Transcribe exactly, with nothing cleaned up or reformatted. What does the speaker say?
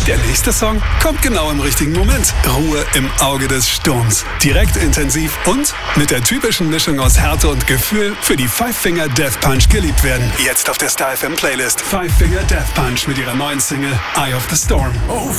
Der nächste Song kommt genau im richtigen Moment. Ruhe im Auge des Sturms. Direkt, intensiv und mit der typischen Mischung aus Härte und Gefühl für die Five Finger Death Punch geliebt werden. Jetzt auf der Star F M Playlist. Five Finger Death Punch mit ihrer neuen Single Eye of the Storm. Oh,